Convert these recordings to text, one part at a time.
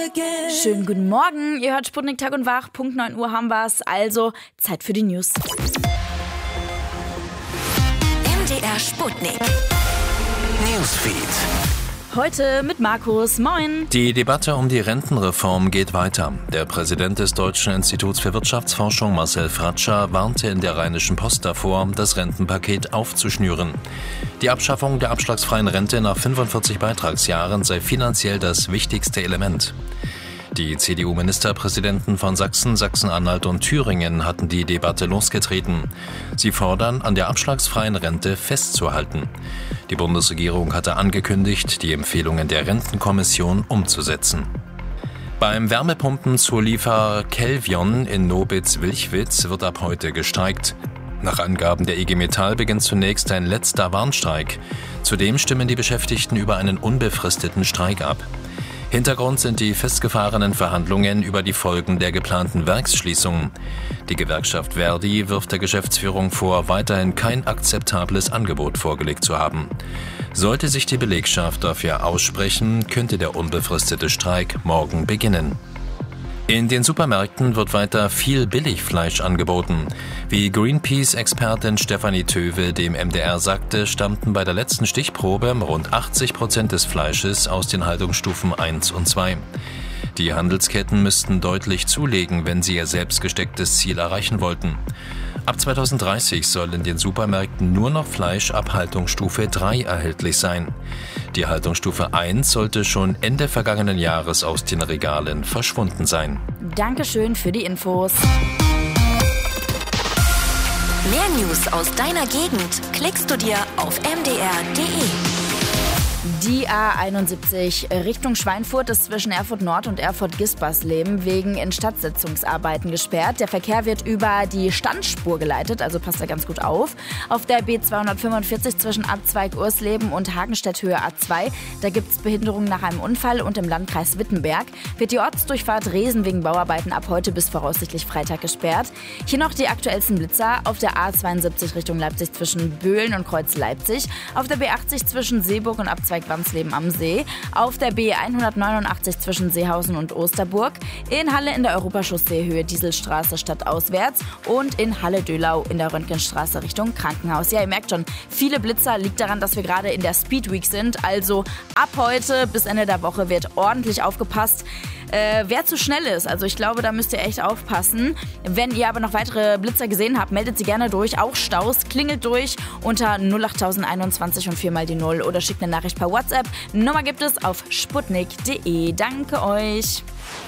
again. Schönen guten Morgen, ihr hört Sputnik Tag und Wach, Punkt 9 Uhr haben wir's, also Zeit für die News. MDR Sputnik Newsfeed. Heute mit Markus, moin. Die Debatte um die Rentenreform geht weiter. Der Präsident des Deutschen Instituts für Wirtschaftsforschung, Marcel Fratscher, warnte in der Rheinischen Post davor, das Rentenpaket aufzuschnüren. Die Abschaffung der abschlagsfreien Rente nach 45 Beitragsjahren sei finanziell das wichtigste Element. Die CDU-Ministerpräsidenten von Sachsen, Sachsen-Anhalt und Thüringen hatten die Debatte losgetreten. Sie fordern, an der abschlagsfreien Rente festzuhalten. Die Bundesregierung hatte angekündigt, die Empfehlungen der Rentenkommission umzusetzen. Beim Wärmepumpenzulieferer Kelvion in Nobitz-Wilchwitz wird ab heute gestreikt. Nach Angaben der IG Metall beginnt zunächst ein letzter Warnstreik. Zudem stimmen die Beschäftigten über einen unbefristeten Streik ab. Hintergrund sind die festgefahrenen Verhandlungen über die Folgen der geplanten Werksschließung. Die Gewerkschaft Verdi wirft der Geschäftsführung vor, weiterhin kein akzeptables Angebot vorgelegt zu haben. Sollte sich die Belegschaft dafür aussprechen, könnte der unbefristete Streik morgen beginnen. In den Supermärkten wird weiter viel Billigfleisch angeboten. Wie Greenpeace-Expertin Stefanie Töwe dem MDR sagte, stammten bei der letzten Stichprobe rund 80% des Fleisches aus den Haltungsstufen 1 und 2. Die Handelsketten müssten deutlich zulegen, wenn sie ihr selbst gestecktes Ziel erreichen wollten. Ab 2030 soll in den Supermärkten nur noch Fleisch ab Haltungsstufe 3 erhältlich sein. Die Haltungsstufe 1 sollte schon Ende vergangenen Jahres aus den Regalen verschwunden sein. Dankeschön für die Infos. Mehr News aus deiner Gegend klickst du dir auf mdr.de. Die A71 Richtung Schweinfurt ist zwischen Erfurt Nord und Erfurt Gispersleben wegen Instandsetzungsarbeiten gesperrt. Der Verkehr wird über die Standspur geleitet, also passt da ganz gut auf. Auf der B245 zwischen Abzweig Ursleben und Hagenstedt Höhe A2, da gibt es Behinderungen nach einem Unfall und im Landkreis Wittenberg wird die Ortsdurchfahrt Resen wegen Bauarbeiten ab heute bis voraussichtlich Freitag gesperrt. Hier noch die aktuellsten Blitzer auf der A72 Richtung Leipzig zwischen Böhlen und Kreuz Leipzig, auf der B80 zwischen Seeburg und Abzweig Wamsleben am See, auf der B189 zwischen Seehausen und Osterburg, in Halle in der Europachaussee Höhe Dieselstraße stadtauswärts und in Halle-Dölau in der Röntgenstraße Richtung Krankenhaus. Ja, ihr merkt schon, viele Blitzer, liegt daran, dass wir gerade in der Speed Week sind, also ab heute bis Ende der Woche wird ordentlich aufgepasst. Wer zu schnell ist, also ich glaube, da müsst ihr echt aufpassen. Wenn ihr aber noch weitere Blitzer gesehen habt, meldet sie gerne durch. Auch Staus, klingelt durch unter 08021 und 4 mal die 0 oder schickt eine Nachricht per WhatsApp. Nummer gibt es auf sputnik.de. Danke euch.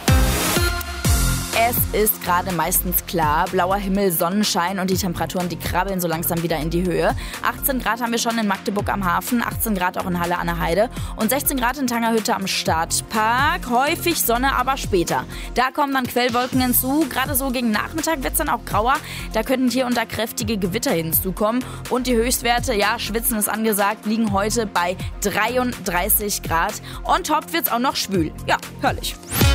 Es ist gerade meistens klar, blauer Himmel, Sonnenschein und die Temperaturen, die krabbeln so langsam wieder in die Höhe. 18 Grad haben wir schon in Magdeburg am Hafen, 18 Grad auch in Halle an der Heide und 16 Grad in Tangerhütte am Stadtpark. Häufig Sonne, aber später. Da kommen dann Quellwolken hinzu. Gerade so gegen Nachmittag wird es dann auch grauer. Da könnten hier und da kräftige Gewitter hinzukommen. Und die Höchstwerte, ja, Schwitzen ist angesagt, liegen heute bei 33 Grad. On top wird es auch noch schwül. Ja, herrlich.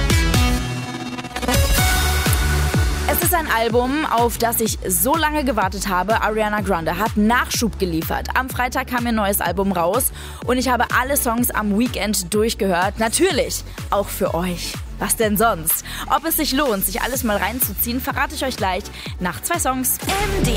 Es ist ein Album, auf das ich so lange gewartet habe. Ariana Grande hat Nachschub geliefert. Am Freitag kam ihr neues Album raus und ich habe alle Songs am Weekend durchgehört. Natürlich auch für euch. Was denn sonst? Ob es sich lohnt, sich alles mal reinzuziehen, verrate ich euch gleich nach 2 Songs.